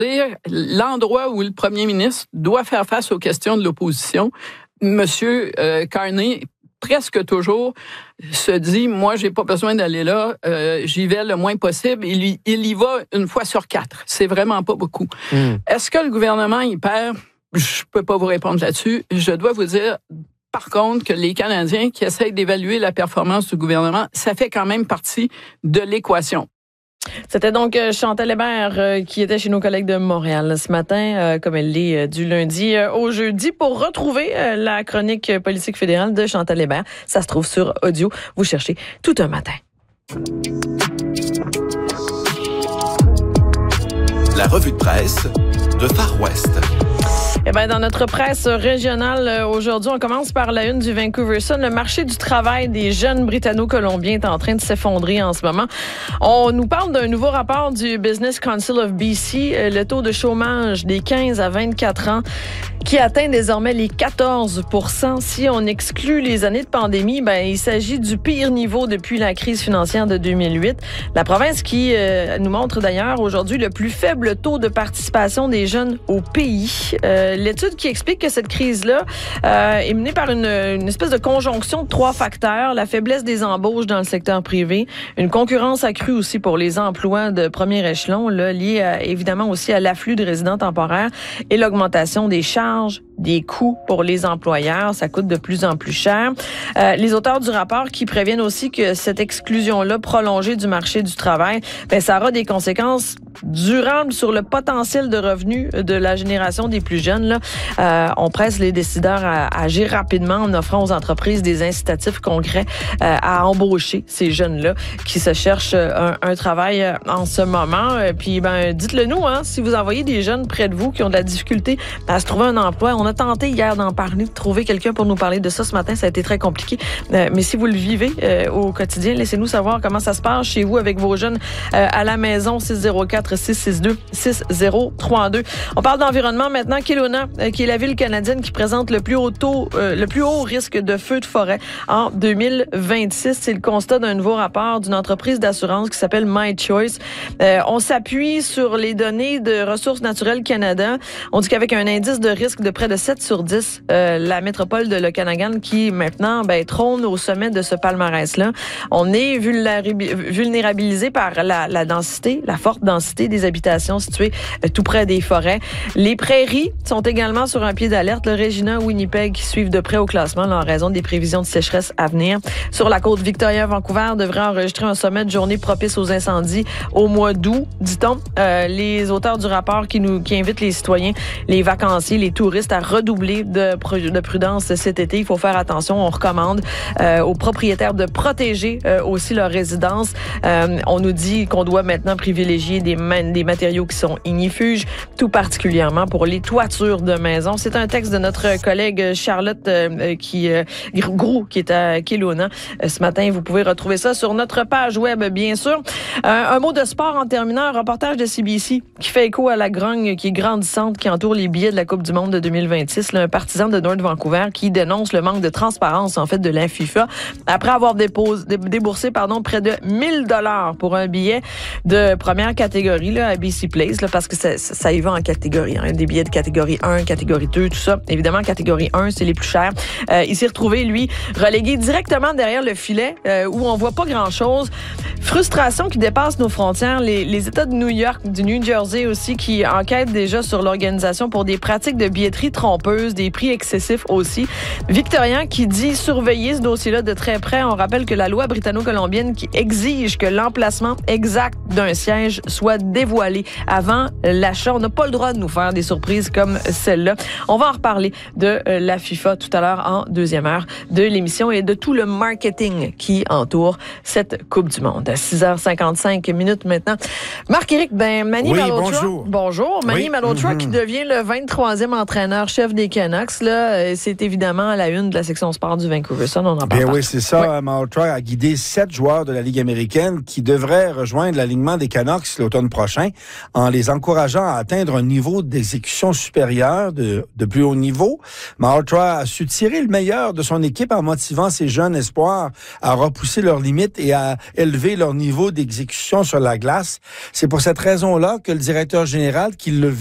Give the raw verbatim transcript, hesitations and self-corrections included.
dire l'endroit où le premier ministre doit faire face aux questions de l'opposition. Monsieur euh, Carney, presque toujours, se dit, moi, j'ai pas besoin d'aller là, euh, j'y vais le moins possible. Il y, il y va une fois sur quatre. C'est vraiment pas beaucoup. Mm. Est-ce que le gouvernement y perd? Je peux pas vous répondre là-dessus. Je dois vous dire, par contre, que les Canadiens qui essayent d'évaluer la performance du gouvernement, ça fait quand même partie de l'équation. C'était donc Chantal Hébert euh, qui était chez nos collègues de Montréal ce matin, euh, comme elle l'est euh, du lundi euh, au jeudi, pour retrouver euh, la chronique politique fédérale de Chantal Hébert. Ça se trouve sur audio. Vous cherchez tout un matin. La revue de presse de Far West. Eh bien, dans notre presse régionale, aujourd'hui, on commence par la une du Vancouver Sun. Le marché du travail des jeunes Britanno-Colombiens est en train de s'effondrer en ce moment. On nous parle d'un nouveau rapport du Business Council of B C. Le taux de chômage des quinze à vingt-quatre ans qui atteint désormais les quatorze pour cent. Si on exclut les années de pandémie, ben il s'agit du pire niveau depuis la crise financière de deux mille huit. La province qui euh, nous montre d'ailleurs aujourd'hui le plus faible taux de participation des jeunes au pays. Euh, l'étude qui explique que cette crise-là euh, est menée par une, une espèce de conjonction de trois facteurs. La faiblesse des embauches dans le secteur privé, une concurrence accrue aussi pour les emplois de premier échelon, là, liée à, évidemment aussi à l'afflux de résidents temporaires et l'augmentation des charges, des coûts pour les employeurs. Ça coûte de plus en plus cher. Euh, les auteurs du rapport qui préviennent aussi que cette exclusion-là prolongée du marché du travail, ben, ça aura des conséquences durables sur le potentiel de revenus de la génération des plus jeunes. Là. Euh, on presse les décideurs à, à agir rapidement en offrant aux entreprises des incitatifs concrets euh, à embaucher ces jeunes-là qui se cherchent un, un travail en ce moment. Puis, ben, dites-le nous, hein, si vous envoyez des jeunes près de vous qui ont de la difficulté à se trouver un emploi. On a tenté hier d'en parler, de trouver quelqu'un pour nous parler de ça ce matin. Ça a été très compliqué. Euh, mais si vous le vivez euh, au quotidien, laissez-nous savoir comment ça se passe chez vous avec vos jeunes euh, à la maison. six zéro quatre, six six deux, six zéro trois deux. On parle d'environnement maintenant. Kelowna, euh, qui est la ville canadienne qui présente le plus haut taux, euh, le plus haut risque de feu de forêt en deux mille vingt-six. C'est le constat d'un nouveau rapport d'une entreprise d'assurance qui s'appelle My Choice. Euh, on s'appuie sur les données de Ressources naturelles Canada. On dit qu'avec un indice de risque de près de sept sur dix, euh, la métropole de l'Okanagan qui maintenant ben, trône au sommet de ce palmarès-là. On est vulnérabilisé par la, la densité, la forte densité des habitations situées euh, tout près des forêts. Les prairies sont également sur un pied d'alerte. Le Regina, Winnipeg qui suivent de près au classement là, en raison des prévisions de sécheresse à venir. Sur la côte Victoria-Vancouver devrait enregistrer un sommet de journée propice aux incendies au mois d'août, dit-on. Euh, les auteurs du rapport qui nous qui invitent les citoyens, les vacanciers, les touristes à redoubler de, de prudence cet été. Il faut faire attention. On recommande euh, aux propriétaires de protéger euh, aussi leur résidence. Euh, on nous dit qu'on doit maintenant privilégier des, man- des matériaux qui sont ignifuges, tout particulièrement pour les toitures de maisons. C'est un texte de notre collègue Charlotte euh, qui euh, Groux, qui est à Kelowna euh, ce matin. Vous pouvez retrouver ça sur notre page web, bien sûr. Euh, un mot de sport en terminant. Un reportage de C B C qui fait écho à la grogne qui est grandissante qui entoure les billets de la Coupe du monde de deux mille vingt-six. Là, un partisan de North Vancouver qui dénonce le manque de transparence en fait de la FIFA après avoir dépose, déboursé pardon, près de mille dollars pour un billet de première catégorie là, à B C Place là, parce que ça, ça, ça y va en catégorie. Hein, des billets de catégorie un, catégorie deux, tout ça. Évidemment, catégorie un, c'est les plus chers. Euh, il s'est retrouvé, lui, relégué directement derrière le filet euh, où on voit pas grand-chose. Frustration qui dépasse nos frontières. Les, les États de New York, du New Jersey aussi, qui enquêtent déjà sur l'organisation pour des pratiques de billetterie trompeuses, des prix excessifs aussi. Victorien qui dit surveiller ce dossier-là de très près. On rappelle que la loi britanno-colombienne qui exige que l'emplacement exact d'un siège soit dévoilé avant l'achat. On n'a pas le droit de nous faire des surprises comme celle-là. On va en reparler de la FIFA tout à l'heure en deuxième heure de l'émission et de tout le marketing qui entoure cette Coupe du Monde. À six heures cinquante-cinq minutes maintenant. Marc-Éric, ben, Manny oui, Malhotra. bonjour. Bonjour. Manny oui. Malhotra mm-hmm. qui devient le vingt-troisième entraîneur l'entraîneur-chef des Canucks, là, c'est évidemment à la une de la section sport du Vancouver Sun. On en parle. Bien oui, c'est ça. Ouais. Malhotra a guidé sept joueurs de la Ligue américaine qui devraient rejoindre l'alignement des Canucks l'automne prochain en les encourageant à atteindre un niveau d'exécution supérieur de, de plus haut niveau. Malhotra a su tirer le meilleur de son équipe en motivant ses jeunes espoirs à repousser leurs limites et à élever leur niveau d'exécution sur la glace. C'est pour cette raison-là que le directeur général, qui le